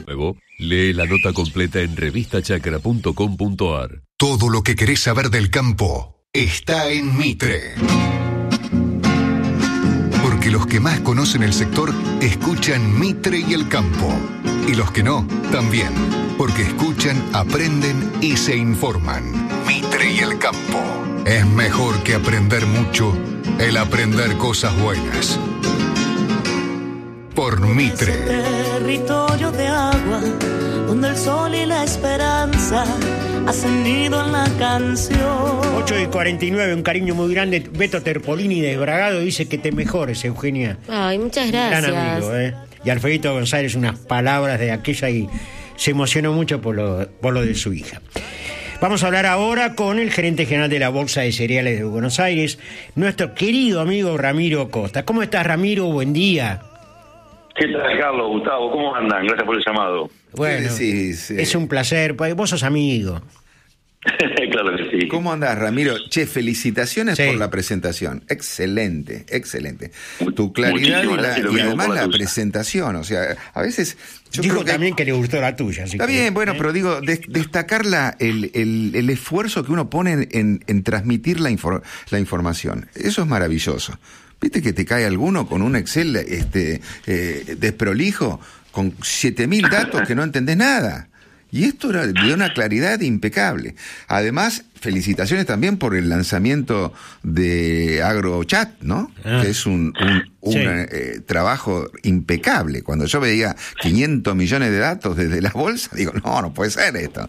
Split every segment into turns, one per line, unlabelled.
nuevo? Lee la nota completa en revistachacra.com.ar.
Todo lo que querés saber del campo está en Mitre. Porque los que más conocen el sector escuchan Mitre y el campo. Y los que no, también. Porque escuchan, aprenden y se informan. Mitre y el campo. Es mejor que aprender mucho el aprender cosas buenas. Por Mitre.
Territorio de agua, donde el sol y la esperanza hacen nido en la canción.
8:49, un cariño muy grande. Beto Terpolini de Bragado dice que te mejores, Eugenia.
Ay, muchas gracias.
Gran amigo, Y Alfredito González, unas palabras de aquella y se emocionó mucho por lo de su hija. Vamos a hablar ahora con el gerente general de la Bolsa de Cereales de Buenos Aires, nuestro querido amigo Ramiro Costa. ¿Cómo estás, Ramiro? Buen día.
¿Qué tal, Carlos, Gustavo? ¿Cómo andan? Gracias por el llamado.
Bueno,
sí.
Es un placer, pues vos sos amigo.
Claro que sí.
¿Cómo andás, Ramiro? Che, felicitaciones por la presentación. Excelente. Tu claridad y además la presentación. O sea, a veces...
Dijo también que le gustó la tuya.
Está bien, bueno, pero digo, destacar el esfuerzo que uno pone en transmitir la información. Eso es maravilloso. ¿Viste que te cae alguno con un Excel desprolijo, con 7.000 datos que no entendés nada? Y esto era de una claridad impecable. Además, felicitaciones también por el lanzamiento de AgroChat, ¿no? Que es un trabajo impecable. Cuando yo veía 500 millones de datos desde la bolsa, digo, no puede ser esto.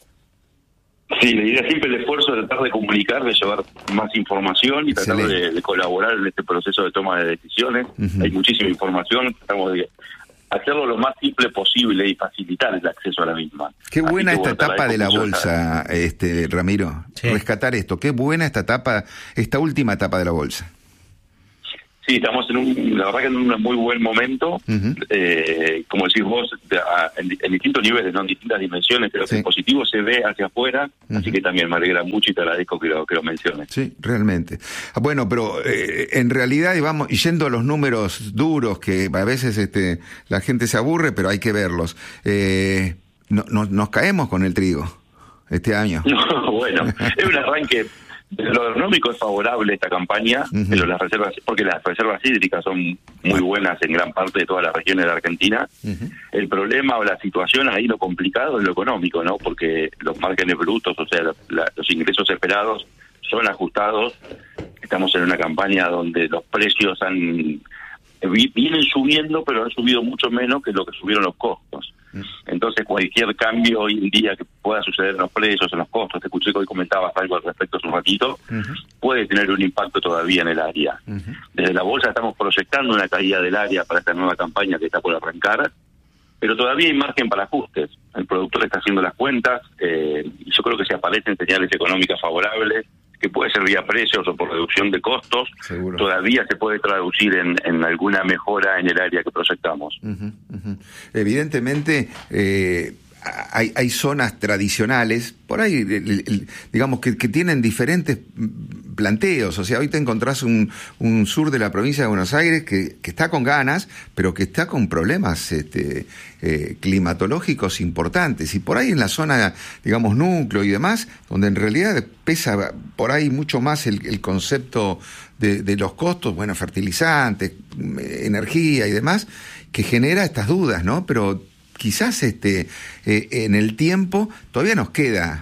Sí, la idea siempre el esfuerzo de tratar de comunicar, de llevar más información y tratar de colaborar en este proceso de toma de decisiones. Uh-huh. Hay muchísima información, tratamos de hacerlo lo más simple posible y facilitar el acceso a la misma.
Qué buena esta etapa de la bolsa, Ramiro. Sí. Rescatar esto. Qué buena esta última etapa de la bolsa.
Sí, estamos la verdad que en un muy buen momento, uh-huh. Como decís vos, en distintos niveles, ¿no? En distintas dimensiones, pero que el positivo se ve hacia afuera, uh-huh. Así que también me alegra mucho y te agradezco que lo menciones. Sí,
realmente. Bueno, pero en realidad, y yendo a los números duros, que a veces la gente se aburre, pero hay que verlos, nos caemos con el trigo este año.
No, bueno, es un arranque... Desde lo agronómico es favorable esta campaña, uh-huh. Pero las reservas, porque las reservas hídricas son muy buenas en gran parte de todas las regiones de la Argentina. Uh-huh. El problema o la situación ahí, lo complicado es lo económico, ¿no? Porque los márgenes brutos, o sea, los ingresos esperados son ajustados. Estamos en una campaña donde los precios vienen subiendo, pero han subido mucho menos que lo que subieron los costos. Entonces, cualquier cambio hoy en día que pueda suceder en los precios, en los costos, te escuché que hoy comentabas algo al respecto hace un ratito, uh-huh. Puede tener un impacto todavía en el área. Uh-huh. Desde la bolsa estamos proyectando una caída del área para esta nueva campaña que está por arrancar, pero todavía hay margen para ajustes. El productor está haciendo las cuentas, y yo creo que si aparecen señales económicas favorables, que puede ser vía precios o por reducción de costos, seguro. Todavía se puede traducir en alguna mejora en el área que proyectamos. Uh-huh,
uh-huh. Evidentemente, hay zonas tradicionales, por ahí, digamos, que tienen diferentes planteos. O sea, hoy te encontrás un sur de la provincia de Buenos Aires que está con ganas, pero que está con problemas climatológicos importantes. Y por ahí en la zona, digamos, núcleo y demás, donde en realidad pesa por ahí mucho más el concepto de los costos, bueno, fertilizantes, energía y demás, que genera estas dudas, ¿no? Pero quizás en el tiempo todavía nos queda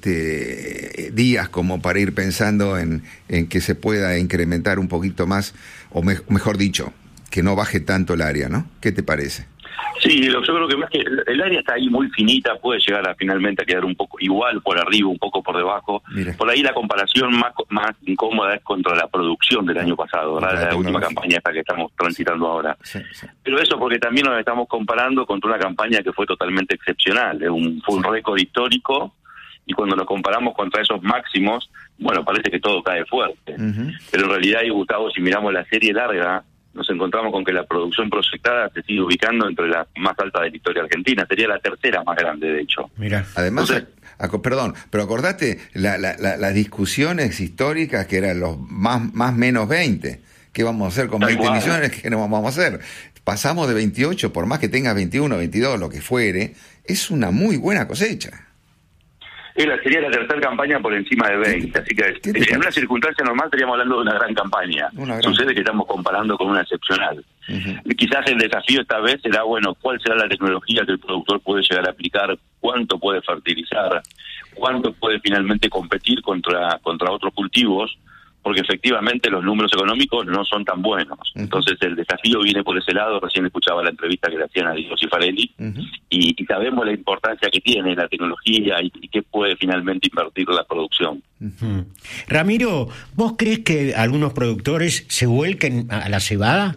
días como para ir pensando en que se pueda incrementar un poquito más, o mejor dicho, que no baje tanto el área, ¿no? ¿Qué te parece?
Sí, yo creo que más que el área está ahí muy finita, puede llegar finalmente a quedar un poco igual por arriba, un poco por debajo. Mira. Por ahí la comparación más incómoda es contra la producción del año pasado, ¿verdad? La última campaña esta que estamos transitando ahora. Sí. Pero eso porque también nos estamos comparando contra una campaña que fue totalmente excepcional, fue un récord histórico, y cuando nos comparamos contra esos máximos, bueno, parece que todo cae fuerte. Uh-huh. Pero en realidad, Gustavo, si miramos la serie larga, nos encontramos con que la producción proyectada se sigue ubicando entre las más altas de la historia argentina. Sería la tercera más grande, de hecho.
Mira, además, perdón, pero acordate las discusiones históricas que eran los más menos 20. ¿Qué vamos a hacer con 20 millones? ¿Qué no vamos a hacer? pasamos de 28, por más que tengas 21, 22, lo que fuere, es una muy buena cosecha.
Sería la tercera campaña por encima de 20, así que en una circunstancia normal estaríamos hablando de una gran campaña. Sucede que estamos comparando con una excepcional. Quizás el desafío esta vez será, bueno, ¿cuál será la tecnología que el productor puede llegar a aplicar? ¿Cuánto puede fertilizar? ¿Cuánto puede finalmente competir contra otros cultivos? Porque efectivamente los números económicos no son tan buenos. Entonces el desafío viene por ese lado. Recién escuchaba la entrevista que le hacían a Diego Cifarelli, y sabemos la importancia que tiene la tecnología y qué puede finalmente invertir la producción.
Ramiro, ¿vos crees que algunos productores se vuelquen a la cebada?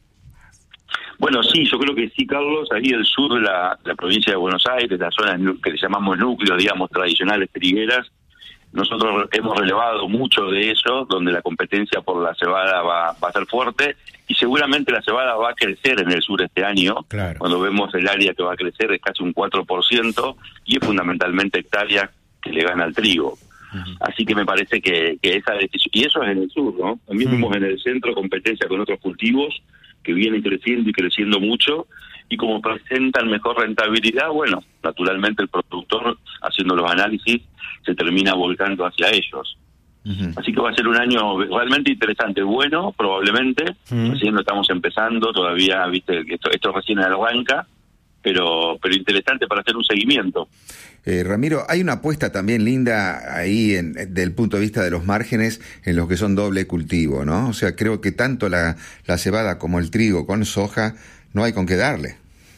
Bueno, sí, yo creo que sí, Carlos. Ahí el sur de la provincia de Buenos Aires, la zona que le llamamos núcleos, digamos, tradicionales trigueras, nosotros hemos relevado mucho de eso, donde la competencia por la cebada va a ser fuerte, y seguramente la cebada va a crecer en el sur este año. Claro. Cuando vemos el área que va a crecer es casi un 4%, y es fundamentalmente hectáreas que le gana al trigo. Así que me parece que esa decisión, y eso es en el sur, ¿no? También vemos en el centro competencia con otros cultivos que vienen creciendo y creciendo mucho, y como presentan mejor rentabilidad, bueno, naturalmente el productor, haciendo los análisis, se termina volcando hacia ellos. Así que va a ser un año realmente interesante, bueno, probablemente, recién lo estamos empezando, todavía, viste, esto recién arranca, pero interesante para hacer un seguimiento.
Ramiro, hay una apuesta también linda ahí del punto de vista de los márgenes en los que son doble cultivo, ¿no? O sea, creo que tanto la cebada como el trigo con soja no hay con qué darle.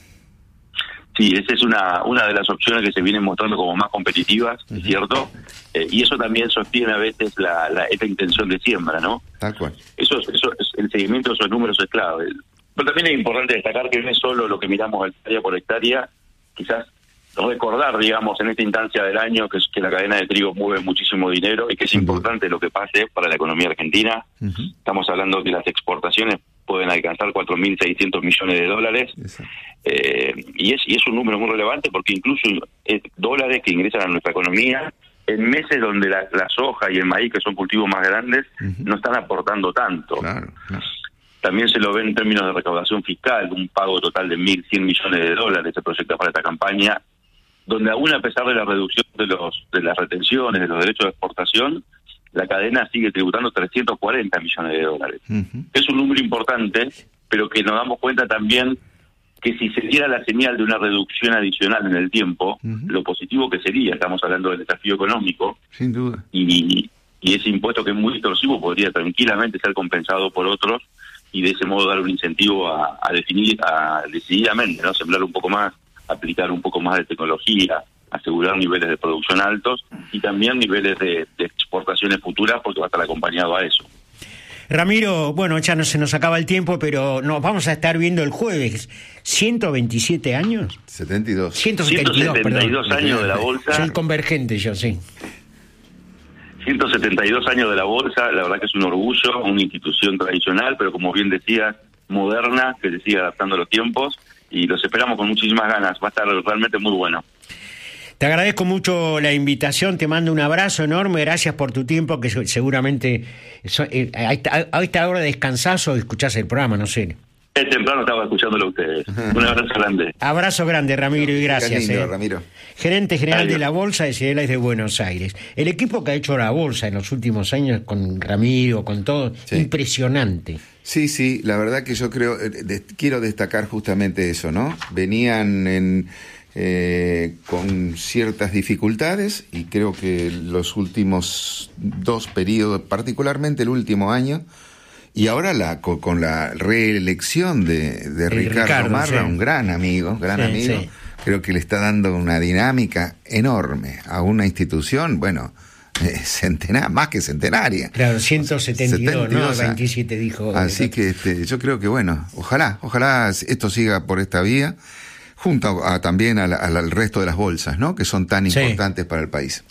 Sí, esa es una de las opciones que se vienen mostrando como más competitivas, ¿es cierto? Y eso también sostiene a veces esta intención de siembra, ¿no?
Tal cual.
Eso el seguimiento de esos números es clave. Pero también es importante destacar que no es solo lo que miramos hectárea por hectárea, quizás recordar, digamos, en esta instancia del año que la cadena de trigo mueve muchísimo dinero y que es importante lo que pase para la economía argentina. Estamos hablando que las exportaciones pueden alcanzar 4.600 millones de dólares, y es un número muy relevante porque incluso dólares que ingresan a nuestra economía en meses donde la soja y el maíz, que son cultivos más grandes, no están aportando tanto. Claro. También se lo ve en términos de recaudación fiscal, un pago total de 1.100 millones de dólares se proyecta para esta campaña, donde aún a pesar de la reducción de las retenciones, de los derechos de exportación, la cadena sigue tributando 340 millones de dólares. Es un número importante, pero que nos damos cuenta también que si se diera la señal de una reducción adicional en el tiempo, lo positivo que sería, estamos hablando del desafío económico,
sin duda,
y ese impuesto que es muy distorsivo podría tranquilamente ser compensado por otros, y de ese modo dar un incentivo a decididamente, ¿no? Sembrar un poco más, aplicar un poco más de tecnología, asegurar niveles de producción altos y también niveles de exportaciones futuras, porque va a estar acompañado a eso.
Ramiro, bueno, ya no se nos acaba el tiempo, pero nos vamos a estar viendo el jueves. ¿127 años?
72.
172 años de la bolsa.
Soy convergente yo, sí.
172 años de la bolsa, la verdad que es un orgullo, una institución tradicional, pero como bien decías, moderna, que se sigue adaptando a los tiempos, y los esperamos con muchísimas ganas. Va a estar realmente muy bueno.
Te agradezco mucho la invitación, te mando un abrazo enorme, gracias por tu tiempo, que seguramente a esta hora descansás o escuchás el programa, no sé.
Es temprano, estaba escuchándolo a ustedes. Un abrazo grande.
Abrazo grande, Ramiro, y gracias.
Lindo, Ramiro.
Gerente general de la Bolsa de Cereales de Buenos Aires. El equipo que ha hecho la Bolsa en los últimos años, con Ramiro, con todo, impresionante.
Sí, la verdad que yo quiero destacar justamente eso, ¿no? Venían con ciertas dificultades, y creo que los últimos 2 periodos, particularmente el último año, y ahora con la reelección de Ricardo Marra, un gran amigo, sí. Creo que le está dando una dinámica enorme a una institución, bueno, más que centenaria.
Claro, 172, ¿no? 27 dijo.
Así que yo creo que, bueno, ojalá esto siga por esta vía, junto también al resto de las bolsas, ¿no? Que son tan importantes para el país.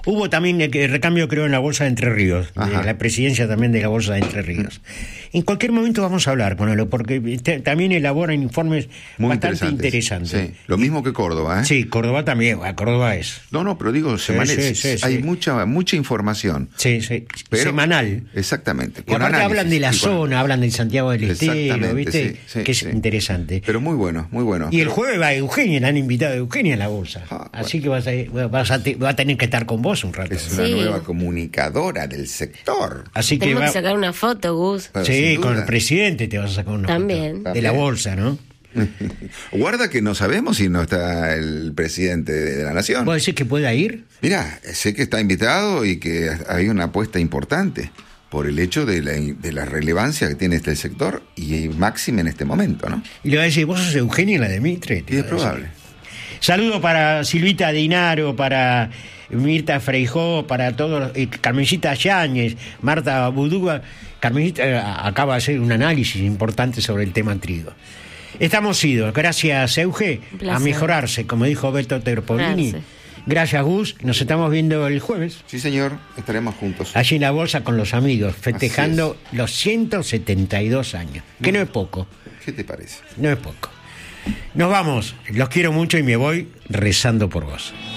Hubo también recambio, creo, en la Bolsa de Entre Ríos, de la presidencia también de la Bolsa de Entre Ríos. En cualquier momento vamos a hablar con él, porque también elaboran informes
muy
bastante interesantes.
Sí. Lo mismo que Córdoba, ¿eh?
Sí, Córdoba también, Córdoba es.
No, pero digo, hay mucha información.
Sí, pero, semanal.
Exactamente.
Y aparte hablan de la zona, hablan de Santiago del Estero, ¿viste? Que es interesante.
Pero muy bueno, muy bueno.
Y el jueves va Eugenia, le han invitado a Eugenia a la Bolsa. Así que va a tener que estar con vos un rato.
Es una nueva comunicadora del sector.
Así que tenemos que sacar una foto, Gus.
Sí, con el presidente te vas a sacar una foto. De la Bolsa, ¿no?
Guarda que no sabemos si no está el presidente de la nación.
¿Puedo decir que pueda ir?
Mira, sé que está invitado y que hay una apuesta importante por el hecho de la relevancia que tiene este sector y máxima en este momento, ¿no?
Y le va a decir, vos sos Eugenia la de Mitre.
Y es probable.
Saludo para Silvita Dinaro, para Mirta Freijó, para todos, Carmencita Yáñez, Marta Budúa. Carmencita acaba de hacer un análisis importante sobre el tema trigo. Estamos idos, gracias Euge, a mejorarse, como dijo Beto Terpolini. Gracias Gus, nos estamos viendo el jueves.
Sí señor, estaremos juntos.
Allí en la Bolsa con los amigos, festejando los 172 años, que no es poco.
¿Qué te parece?
No es poco. Nos vamos, los quiero mucho y me voy rezando por vos.